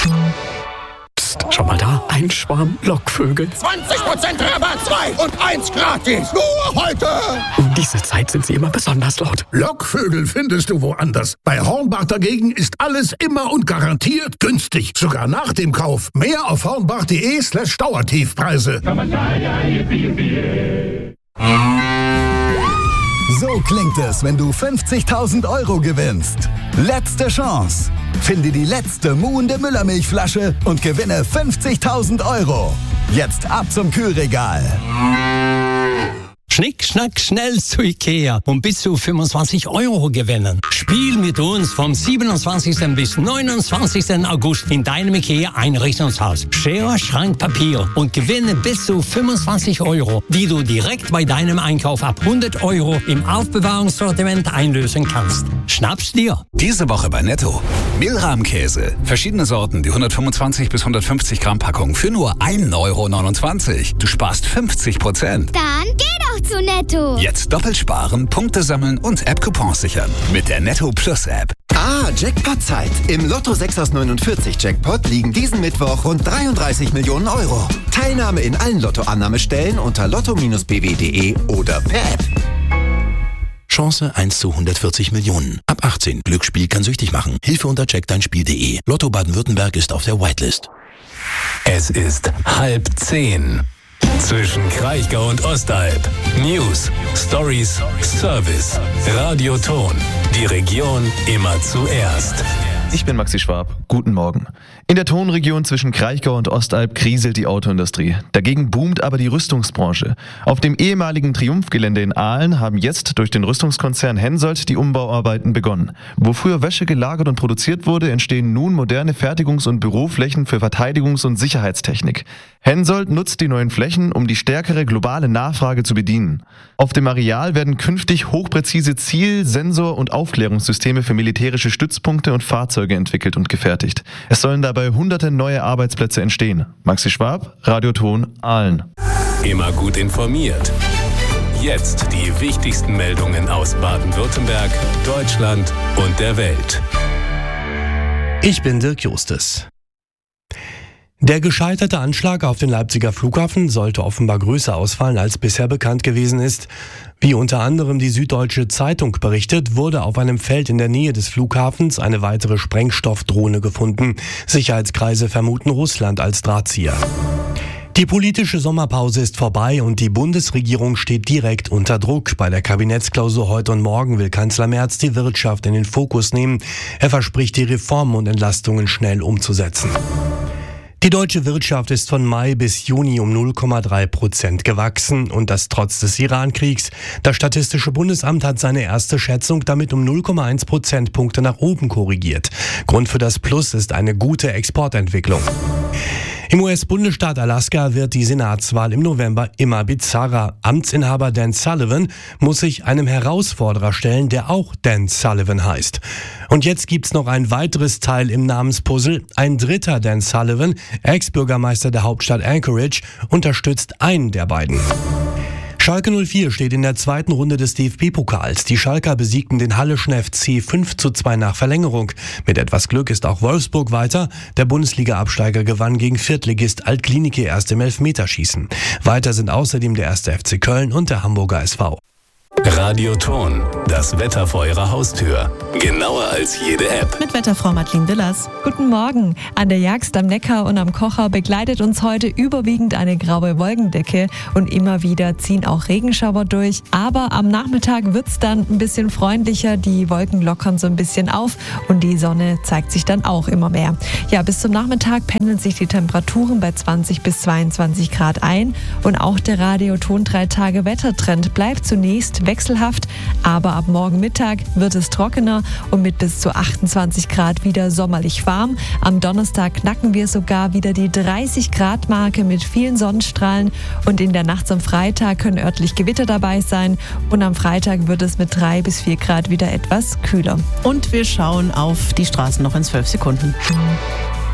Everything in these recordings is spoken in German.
Psst, schau mal da, ein Schwarm Lockvögel. 20% Rabatt, 2 und 1 gratis. Nur heute. Um diese Zeit sind sie immer besonders laut. Lockvögel findest du woanders. Bei Hornbach dagegen ist alles immer und garantiert günstig. Sogar nach dem Kauf. Mehr auf hornbach.de/Dauertiefpreise. So klingt es, wenn du 50.000 € gewinnst. Letzte Chance. Finde die letzte muhende Müllermilchflasche und gewinne 50.000 €. Jetzt ab zum Kühlregal. Schnick, schnack, schnell zu Ikea und bis zu 25 € gewinnen. Spiel mit uns vom 27. bis 29. August in deinem Ikea-Einrichtungshaus. Schere, Schrank, Papier und gewinne bis zu 25 €, die du direkt bei deinem Einkauf ab 100 € im Aufbewahrungssortiment einlösen kannst. Schnapp's dir! Diese Woche bei Netto. Milrahmkäse. Verschiedene Sorten, die 125 bis 150 Gramm Packung für nur 1,29 €. Du sparst 50%. Dann geh doch zu Netto. Jetzt doppelt sparen, Punkte sammeln und App-Coupons sichern. Mit der Netto Plus App. Jackpot-Zeit. Im Lotto 6 aus 49 Jackpot liegen diesen Mittwoch rund 33 Millionen €. Teilnahme in allen Lottoannahmestellen unter lotto-bw.de oder per App. Chance 1 zu 140 Millionen. Ab 18. Glücksspiel kann süchtig machen. Hilfe unter checkdeinspiel.de. Lotto Baden-Württemberg ist auf der Whitelist. Es ist 9:30. Zwischen Kraichgau und Ostalb. News, Stories, Service. Radio Ton. Die Region immer zuerst. Ich bin Maxi Schwab. Guten Morgen. In der Tonregion zwischen Kraichgau und Ostalb kriselt die Autoindustrie. Dagegen boomt aber die Rüstungsbranche. Auf dem ehemaligen Triumphgelände in Aalen haben jetzt durch den Rüstungskonzern Hensoldt die Umbauarbeiten begonnen. Wo früher Wäsche gelagert und produziert wurde, entstehen nun moderne Fertigungs- und Büroflächen für Verteidigungs- und Sicherheitstechnik. Hensoldt nutzt die neuen Flächen, um die stärkere globale Nachfrage zu bedienen. Auf dem Areal werden künftig hochpräzise Ziel-, Sensor- und Aufklärungssysteme für militärische Stützpunkte und Fahrzeuge entwickelt und gefertigt. Es sollen dabei hunderte neue Arbeitsplätze entstehen. Maxi Schwab, Radio Ton, Aalen. Immer gut informiert. Jetzt die wichtigsten Meldungen aus Baden-Württemberg, Deutschland und der Welt. Ich bin Dirk Justes. Der gescheiterte Anschlag auf den Leipziger Flughafen sollte offenbar größer ausfallen, als bisher bekannt gewesen ist. Wie unter anderem die Süddeutsche Zeitung berichtet, wurde auf einem Feld in der Nähe des Flughafens eine weitere Sprengstoffdrohne gefunden. Sicherheitskreise vermuten Russland als Drahtzieher. Die politische Sommerpause ist vorbei und die Bundesregierung steht direkt unter Druck. Bei der Kabinettsklausur heute und morgen will Kanzler Merz die Wirtschaft in den Fokus nehmen. Er verspricht, die Reformen und Entlastungen schnell umzusetzen. Die deutsche Wirtschaft ist von Mai bis Juni um 0,3% gewachsen und das trotz des Iran-Kriegs. Das Statistische Bundesamt hat seine erste Schätzung damit um 0,1 Prozentpunkte nach oben korrigiert. Grund für das Plus ist eine gute Exportentwicklung. Im US-Bundesstaat Alaska wird die Senatswahl im November immer bizarrer. Amtsinhaber Dan Sullivan muss sich einem Herausforderer stellen, der auch Dan Sullivan heißt. Und jetzt gibt's noch ein weiteres Teil im Namenspuzzle. Ein dritter Dan Sullivan, Ex-Bürgermeister der Hauptstadt Anchorage, unterstützt einen der beiden. Schalke 04 steht in der zweiten Runde des DFB-Pokals. Die Schalker besiegten den Halleschen FC 5:2 nach Verlängerung. Mit etwas Glück ist auch Wolfsburg weiter. Der Bundesliga-Absteiger gewann gegen Viertligist Alt-Klinike erst im Elfmeterschießen. Weiter sind außerdem der 1. FC Köln und der Hamburger SV. Radio Ton, das Wetter vor Ihrer Haustür. Genauer als jede App. Mit Wetterfrau Madeleine Willers. Guten Morgen. An der Jagst am Neckar und am Kocher begleitet uns heute überwiegend eine graue Wolkendecke und immer wieder ziehen auch Regenschauer durch. Aber am Nachmittag wird's dann ein bisschen freundlicher. Die Wolken lockern so ein bisschen auf und die Sonne zeigt sich dann auch immer mehr. Ja, bis zum Nachmittag pendeln sich die Temperaturen bei 20 bis 22 Grad ein und auch der Radio Ton 3 Tage Wettertrend bleibt zunächst wechselhaft, aber ab morgen Mittag wird es trockener und mit bis zu 28 Grad wieder sommerlich warm. Am Donnerstag knacken wir sogar wieder die 30 Grad Marke mit vielen Sonnenstrahlen und in der Nacht am Freitag können örtlich Gewitter dabei sein und am Freitag wird es mit 3 bis 4 Grad wieder etwas kühler. Und wir schauen auf die Straßen noch in 12 Sekunden.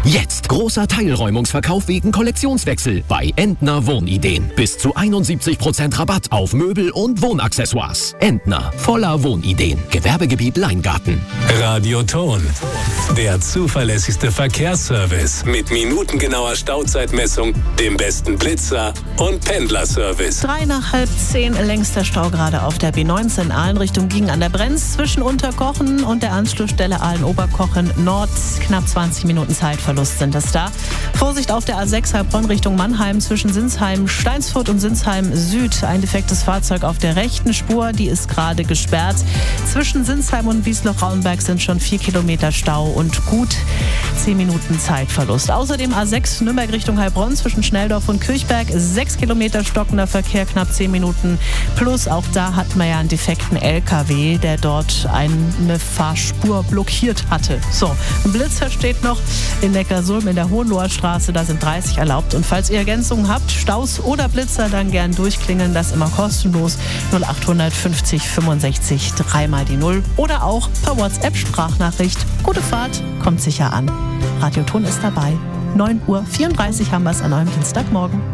Jetzt großer Teilräumungsverkauf wegen Kollektionswechsel bei Entner Wohnideen. Bis zu 71% Rabatt auf Möbel und Wohnaccessoires. Entner, voller Wohnideen. Gewerbegebiet Leingarten. Radioton, der zuverlässigste Verkehrsservice mit minutengenauer Stauzeitmessung, dem besten Blitzer und Pendlerservice. 9:30 längster Stau gerade auf der B19 Aalen Richtung Giegen an der Brenz zwischen Unterkochen und der Anschlussstelle Aalen-Oberkochen Nord. Knapp 20 Minuten Zeitverlust sind es da. Vorsicht auf der A6 Heilbronn Richtung Mannheim zwischen Sinsheim, Steinsfurt und Sinsheim Süd. Ein defektes Fahrzeug auf der rechten Spur, die ist gerade gesperrt. Zwischen Sinsheim und Wiesloch-Rauenberg sind schon 4 Kilometer Stau und gut 10 Minuten Zeitverlust. Außerdem A6 Nürnberg Richtung Heilbronn zwischen Schnelldorf und Kirchberg 6 Kilometer stockender Verkehr, knapp 10 Minuten. Plus auch da hat man ja einen defekten LKW, der dort eine Fahrspur blockiert hatte. So, ein Blitzer steht noch in Neckarsulm in der Hohenloher Straße, da sind 30 erlaubt. Und falls ihr Ergänzungen habt, Staus oder Blitzer, dann gern durchklingeln, das immer kostenlos. 0800 50 65 3 mal die 0 oder auch per WhatsApp-Sprachnachricht. Gute Fahrt, kommt sicher an. Radioton ist dabei. 9:34 Uhr haben wir es an eurem Dienstagmorgen.